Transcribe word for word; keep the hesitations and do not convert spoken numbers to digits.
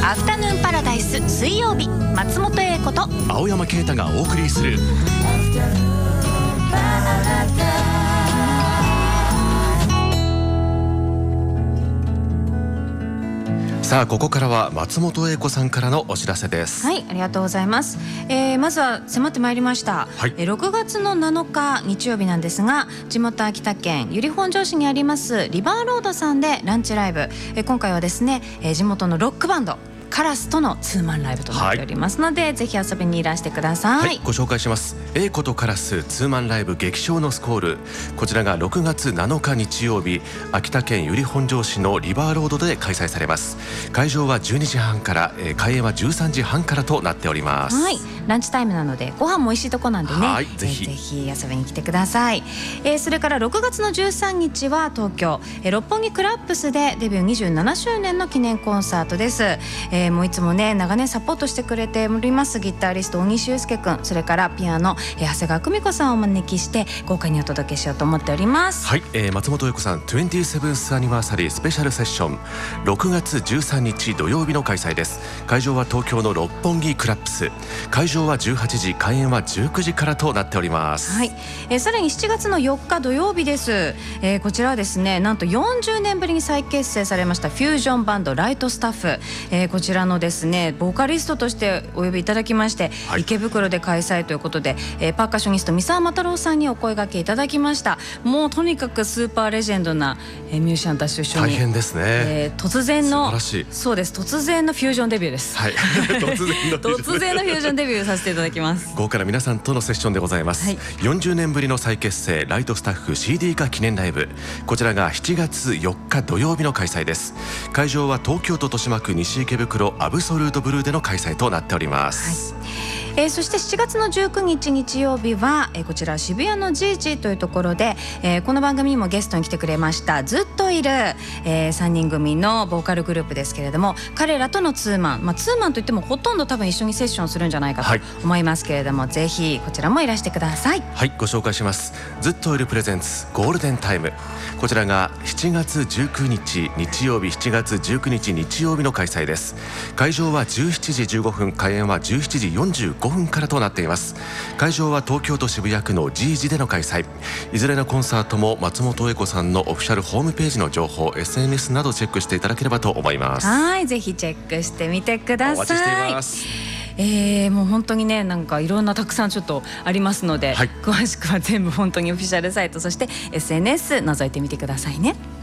アフタヌーンパラダイス水曜日、松本英子と青山啓太がお送りするさあ、ここからは松本英子さんからのお知らせです。 はい、ありがとうございます。えー、まずは迫ってまいりました、はい、えー、ろくがつのなのか日曜日なんですが、地元秋田県由利本荘市にありますリバーロードさんでランチライブ、えー、今回はですね、えー、地元のロックバンドカラスとのツーマンライブとなっておりますので、はい、ぜひ遊びにいらしてください。 はい、ご紹介します。英子とカラスツーマンライブ激唱のスコール、こちらがろくがつなのか日曜日、秋田県由利本荘市のリバーロードで開催されます。会場はじゅうにじはんから、えー、開演はじゅうさんじはんからとなっております。 はい、ランチタイムなのでご飯も美味しいとこなんでね、 はい、ぜひ、 えー、ぜひ遊びに来てください。えー、それからろくがつのじゅうさんにちは東京、えー、六本木クラップスでデビューにじゅうななしゅうねんの記念コンサートです。えー、もういつもね長年サポートしてくれておりますギタリスト大西祐介くん、それからピアノ、えー、長谷川久美子さんをお招きして豪華にお届けしようと思っております。 はい、えー、松本英子さんにじゅうななth アニバーサリースペシャルセッション、ろくがつじゅうさんにち土曜日の開催です。会場は東京の六本木クラップス、会場はじゅうはちじ、開演はじゅうくじからとなっております。 はい、えー、さらにしちがつのよっか土曜日です。えー、こちらはですね、なんとよんじゅうねんぶりに再結成されましたフュージョンバンドライトスタッフ、えー、こちらのですねボーカリストとしてお呼びいただきまして、はい、池袋で開催ということで、えー、パーカッショニスト三沢又郎さんにお声掛けいただきました。もうとにかくスーパーレジェンドな、えー、ミュージシャンたちと一緒に、 大変ですね、 えー、突然の素晴らしい、 そうです、突然のフュージョンデビューです。 はい、突然の突然のフュージョンデビューさせていただきます。 豪華な皆さんとのセッションでございます。はい、よんじゅうねんぶりの再結成ライトスタッフ シーディー 化記念ライブ、こちらがしちがつよっか土曜日の開催です。会場は東京都豊島区西池袋アブソルートブルーでの開催となっております。 はい、えー、そしてしちがつのじゅうくにち日曜日は、えー、こちら渋谷のジージというところで、えー、この番組にもゲストに来てくれましたずっといる、えー、さんにん組のボーカルグループですけれども、彼らとのツーマン、まあ、ツーマンといってもほとんど多分一緒にセッションするんじゃないかと思いますけれども、はい、ぜひこちらもいらしてください。 はい、ご紹介します。ずっといるプレゼンツゴールデンタイム、こちらがしちがつじゅうくにち日曜日、しちがつじゅうくにち日曜日の開催です。会場はじゅうしちじじゅうごふん、開演はじゅうしちじよんじゅうごふんからとなっています。会場は東京都渋谷区の ジージ での開催。いずれのコンサートも松本英子さんのオフィシャルホームページの情報、 エスエヌエス などチェックしていただければと思います。 はい、ぜひチェックしてみてください。 お待ちしています。 えー、もう本当にね、なんかいろんなたくさんちょっとありますので、はい、詳しくは全部本当にオフィシャルサイト、そして エスエヌエス 覗いてみてくださいね。